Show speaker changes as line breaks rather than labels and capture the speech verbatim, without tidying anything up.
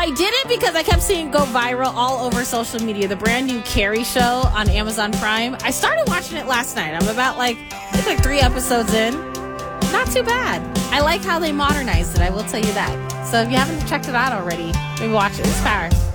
I did it because I kept seeing it go viral all over social media. The brand new Carrie show on Amazon Prime. I started watching it last night. I'm about like, I think like three episodes in. Not too bad. I like how they modernized it. I will tell you that. So if you haven't checked it out already, maybe watch it. It's power.